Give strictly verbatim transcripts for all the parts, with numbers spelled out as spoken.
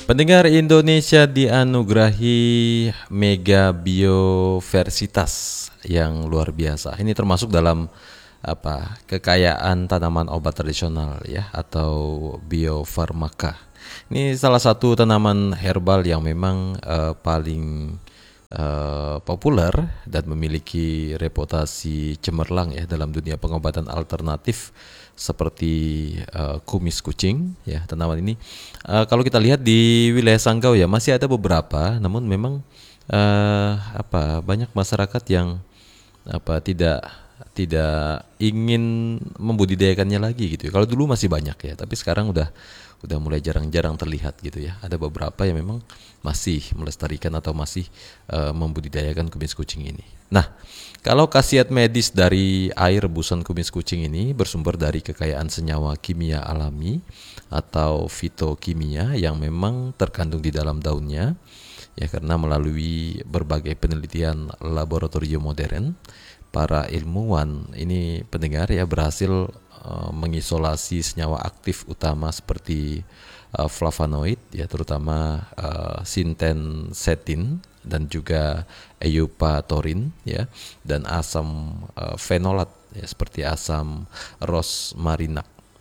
Pendengar, Indonesia dianugerahi mega biodiversitas yang luar biasa. Ini termasuk dalam apa kekayaan tanaman obat tradisional ya atau biofarmaka. Ini salah satu tanaman herbal yang memang eh, paling eh, populer dan memiliki reputasi cemerlang ya dalam dunia pengobatan alternatif seperti eh, kumis kucing ya. Tanaman ini eh, kalau kita lihat di wilayah Sanggau ya masih ada beberapa, namun memang eh, apa banyak masyarakat yang apa tidak tidak ingin membudidayakannya lagi gitu ya. Kalau dulu masih banyak ya, tapi sekarang udah udah mulai jarang-jarang terlihat gitu ya. Ada beberapa yang memang masih melestarikan atau masih uh, membudidayakan kumis kucing ini. Nah, kalau khasiat medis dari air rebusan kumis kucing ini bersumber dari kekayaan senyawa kimia alami atau fitokimia yang memang terkandung di dalam daunnya ya, karena melalui berbagai penelitian laboratorium modern para ilmuwan ini pendengar ya berhasil uh, mengisolasi senyawa aktif utama seperti uh, flavonoid ya, terutama uh, sintensetin dan juga eupatorin ya, dan asam uh, fenolat ya, seperti asam rosmarinak.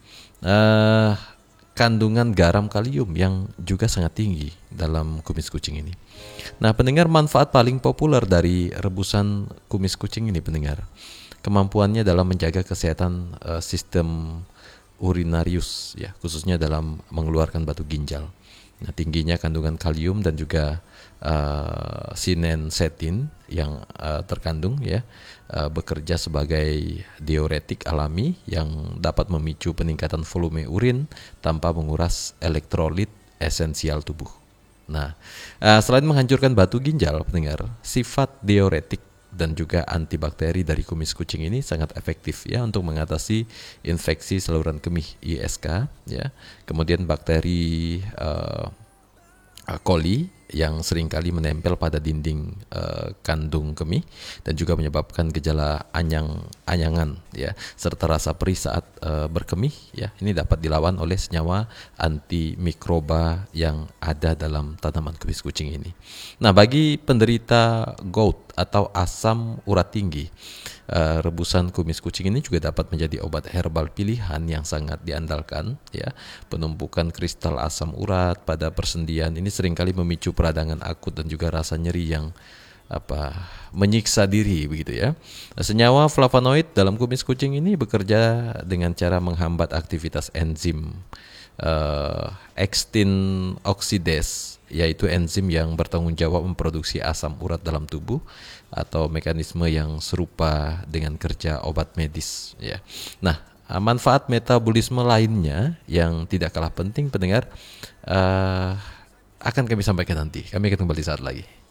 Uh, kandungan garam kalium yang juga sangat tinggi dalam kumis kucing ini. Nah, pendengar, manfaat paling populer dari rebusan kumis kucing ini pendengar, kemampuannya dalam menjaga kesehatan uh, sistem urinarius ya, khususnya dalam mengeluarkan batu ginjal. Nah, tingginya kandungan kalium dan juga uh, sinensetin yang uh, terkandung ya uh, bekerja sebagai diuretik alami yang dapat memicu peningkatan volume urin tanpa menguras elektrolit esensial tubuh. Nah, uh, selain menghancurkan batu ginjal, pendengar, sifat diuretik dan juga antibakteri dari kumis kucing ini sangat efektif ya untuk mengatasi infeksi saluran kemih I S K ya. Kemudian bakteri uh, coli yang seringkali menempel pada dinding uh, kandung kemih dan juga menyebabkan gejala anyang anyangan ya, serta rasa perih saat uh, berkemih ya. Ini dapat dilawan oleh senyawa antimikroba yang ada dalam tanaman kumis kucing ini. Nah, bagi penderita gout atau asam urat tinggi, Uh, rebusan kumis kucing ini juga dapat menjadi obat herbal pilihan yang sangat diandalkan ya. Penumpukan kristal asam urat pada persendian ini seringkali memicu peradangan akut dan juga rasa nyeri yang apa menyiksa diri begitu ya. Senyawa flavonoid dalam kumis kucing ini bekerja dengan cara menghambat aktivitas enzim uh, actin oxidase, yaitu enzim yang bertanggung jawab memproduksi asam urat dalam tubuh, atau mekanisme yang serupa dengan kerja obat medis ya. Nah, manfaat metabolisme lainnya yang tidak kalah penting pendengar uh, akan kami sampaikan nanti. Kami akan kembali saat lagi.